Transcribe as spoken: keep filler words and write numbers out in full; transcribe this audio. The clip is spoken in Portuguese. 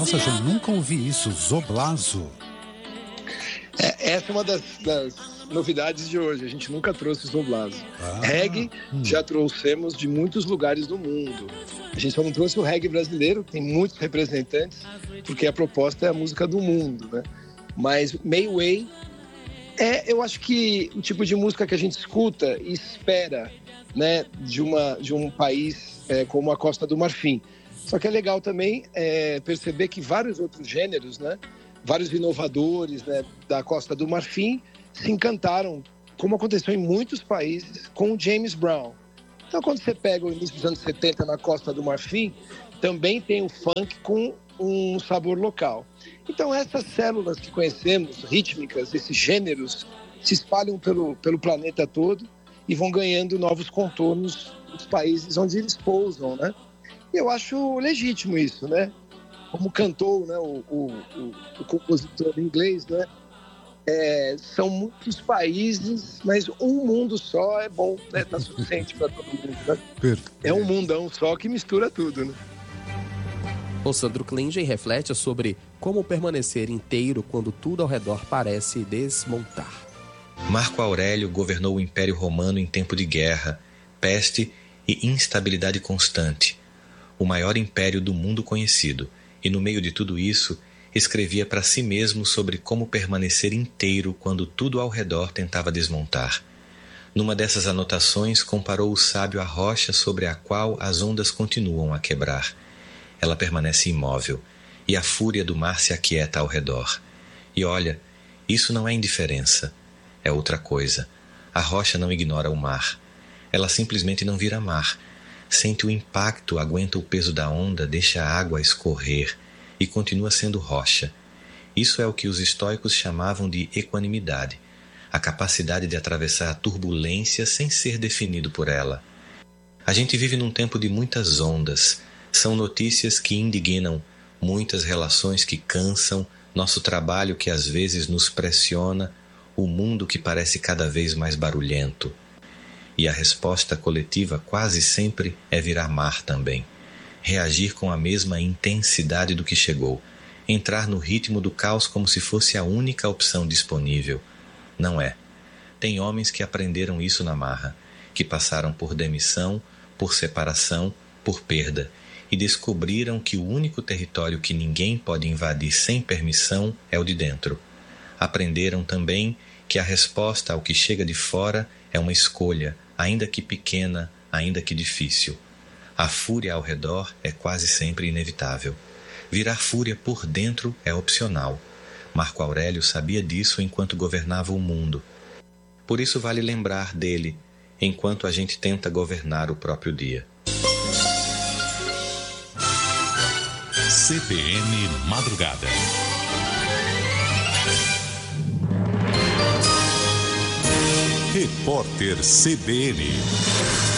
Nossa, eu nunca ouvi isso, Zoblazo. É, essa é uma das, das novidades de hoje. A gente nunca trouxe Zoblazo. Ah, reggae hum. já trouxemos de muitos lugares do mundo. A gente só não trouxe o reggae brasileiro, que tem muitos representantes, porque a proposta é a música do mundo, né? Mas Mayway é, eu acho que o tipo de música que a gente escuta e espera, né, de, uma, de um país é, como a Costa do Marfim. Só que é legal também é, perceber que vários outros gêneros, né, vários inovadores, né, da Costa do Marfim se encantaram, como aconteceu em muitos países, com o James Brown. Então, quando você pega o início dos anos setenta na Costa do Marfim, também tem o funk com um sabor local. Então, essas células que conhecemos, rítmicas, esses gêneros, se espalham pelo, pelo planeta todo e vão ganhando novos contornos nos países onde eles pousam, né? E eu acho legítimo isso, né? Como cantou, né, o, o, o, o compositor inglês, né? É, são muitos países, mas um mundo só é bom, né? Tá suficiente para todo mundo, né? É um mundão só que mistura tudo, né? O Sandro Klinger reflete sobre como permanecer inteiro quando tudo ao redor parece desmontar. Marco Aurélio governou o Império Romano em tempo de guerra, peste e instabilidade constante, o maior império do mundo conhecido, e no meio de tudo isso, escrevia para si mesmo sobre como permanecer inteiro quando tudo ao redor tentava desmontar. Numa dessas anotações, comparou o sábio à rocha sobre a qual as ondas continuam a quebrar. Ela permanece imóvel, e a fúria do mar se aquieta ao redor. E olha, isso não é indiferença, é outra coisa. A rocha não ignora o mar. Ela simplesmente não vira mar. Sente o impacto, aguenta o peso da onda, deixa a água escorrer e continua sendo rocha. Isso é o que os estoicos chamavam de equanimidade, a capacidade de atravessar a turbulência sem ser definido por ela. A gente vive num tempo de muitas ondas. São notícias que indignam, muitas relações que cansam, nosso trabalho que às vezes nos pressiona, o mundo que parece cada vez mais barulhento. E a resposta coletiva quase sempre é virar mar também. Reagir com a mesma intensidade do que chegou. Entrar no ritmo do caos como se fosse a única opção disponível. Não é. Tem homens que aprenderam isso na marra, que passaram por demissão, por separação, por perda, e descobriram que o único território que ninguém pode invadir sem permissão é o de dentro. Aprenderam também que a resposta ao que chega de fora é uma escolha, ainda que pequena, ainda que difícil. A fúria ao redor é quase sempre inevitável. Virar fúria por dentro é opcional. Marco Aurélio sabia disso enquanto governava o mundo. Por isso vale lembrar dele, enquanto a gente tenta governar o próprio dia. C B N Madrugada. Repórter C B N.